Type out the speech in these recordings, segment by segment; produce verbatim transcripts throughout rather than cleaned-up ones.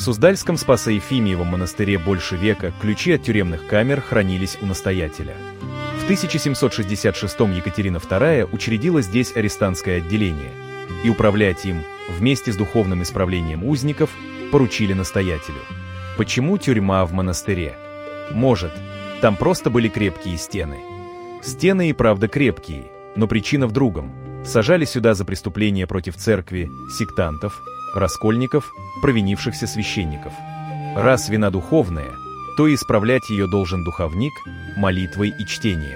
Суздальском Спасо-Ефимиевом монастыре больше века ключи от тюремных камер хранились у настоятеля. В тысяча семьсот шестьдесят шестом Екатерина вторая учредила здесь арестантское отделение, и управлять им вместе с духовным исправлением узников поручили настоятелю. Почему тюрьма в монастыре? Может, там просто были крепкие стены. Стены и правда крепкие, но причина в другом. Сажали сюда за преступления против церкви сектантов, раскольников, провинившихся священников. Раз вина духовная, то и исправлять ее должен духовник молитвой и чтением.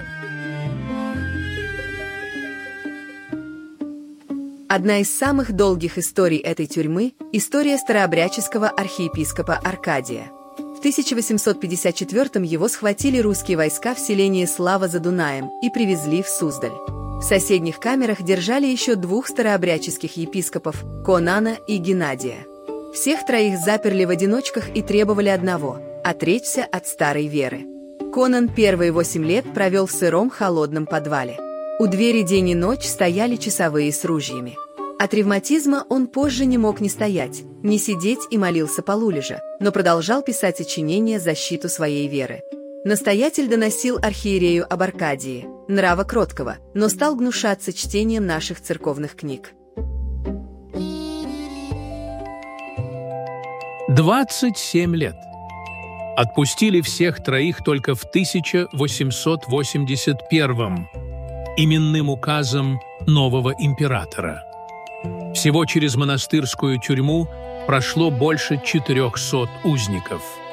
Одна из самых долгих историй этой тюрьмы – история старообрядческого архиепископа Аркадия. В тысяча восемьсот пятьдесят четвёртом его схватили русские войска в селении Слава за Дунаем и привезли в Суздаль. В соседних камерах держали еще двух старообрядческих епископов – Конана и Геннадия. Всех троих заперли в одиночках и требовали одного – отречься от старой веры. Конан первые восемь лет провел в сыром холодном подвале. У двери день и ночь стояли часовые с ружьями. От ревматизма он позже не мог ни стоять, ни сидеть и молился полулежа, но продолжал писать сочинения в защиту своей веры. Настоятель доносил архиерею об Аркадии, нрава кроткого, но стал гнушаться чтением наших церковных книг. двадцать семь лет. Отпустили всех троих только в тысяча восемьсот восемьдесят первом именным указом нового императора. Всего через монастырскую тюрьму прошло больше четырехсот узников.